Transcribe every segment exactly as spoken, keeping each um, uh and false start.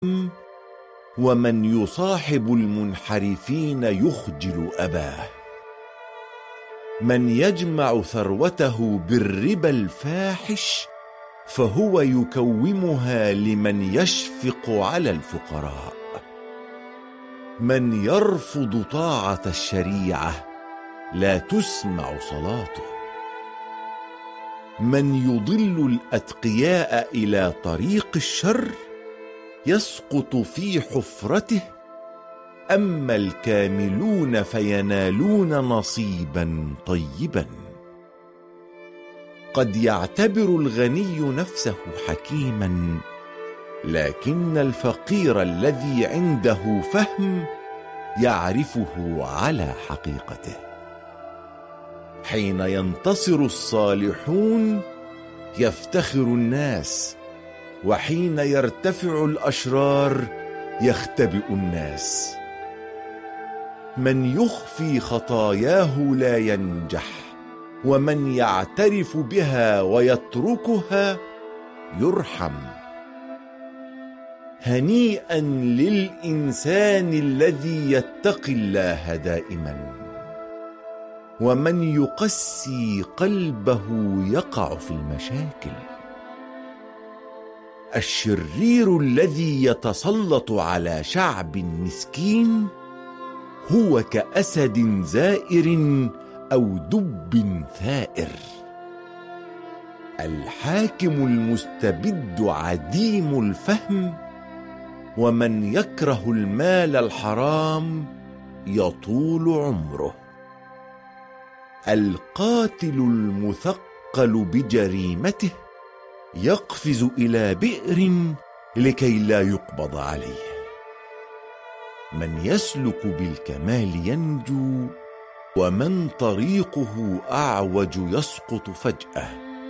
ومن يصاحب المنحرفين يخجل أباه. من يجمع ثروته بالربا الفاحش فهو يكومها لمن يشفق على الفقراء. من يرفض طاعة الشريعة لا تسمع صلاته. من يضل الأتقياء إلى طريق الشر يسقط في حفرته، أما الكاملون فينالون نصيبا طيبا. قد يعتبر الغني نفسه حكيما، لكن الفقير الذي عنده فهم يعرفه على حقيقته. حين ينتصر الصالحون يفتخر الناس، وحين يرتفع الأشرار يختبئ الناس. من يخفي خطاياه لا ينجح، ومن يعترف بها ويتركها يرحم. هنيئا للإنسان الذي يتقي الله دائما، ومن يقسي قلبه يقع في المشاكل. الشرير الذي يتسلط على شعب مسكين هو كأسد زائر أو دب ثائر. الحاكم المستبد عديم الفهم، ومن يكره المال الحرام يطول عمره. القاتل المثقل بجريمته يقفز إلى بئر لكي لا يقبض عليه. من يسلك بالكمال ينجو، ومن طريقه أعوج يسقط فجأة.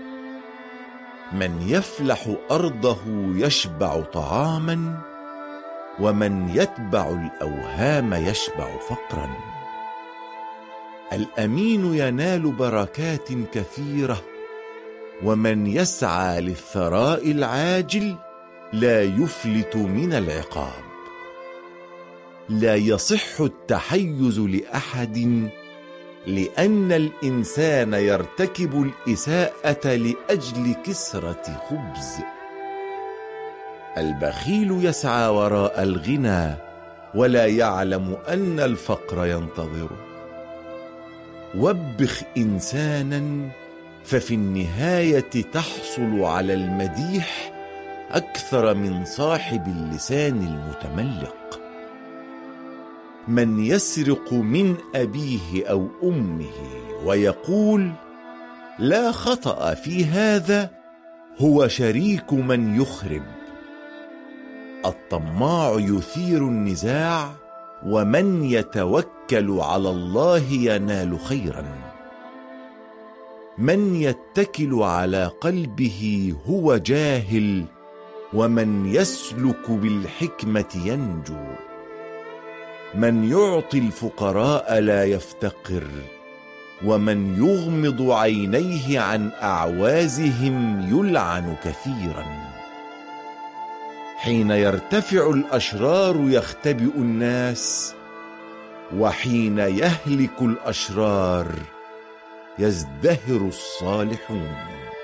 من يفلح أرضه يشبع طعاما، ومن يتبع الأوهام يشبع فقرا. الأمين ينال بركات كثيرة، ومن يسعى للثراء العاجل لا يفلت من العقاب. لا يصح التحيز لأحد، لأن الإنسان يرتكب الإساءة لأجل كسرة خبز. البخيل يسعى وراء الغنى ولا يعلم أن الفقر ينتظره. وبخ إنسانا ففي النهاية تحصل على المديح أكثر من صاحب اللسان المتملق. من يسرق من أبيه أو أمه ويقول لا خطأ في هذا هو شريك من يخرب. الطماع يثير النزاع، ومن يتوكل على الله ينال خيرا. من يتكل على قلبه هو جاهل، ومن يسلك بالحكمة ينجو. من يعطي الفقراء لا يفتقر، ومن يغمض عينيه عن أعوازهم يلعن كثيرا. حين يرتفع الأشرار يختبئ الناس، وحين يهلك الأشرار يزدهر الصالحون.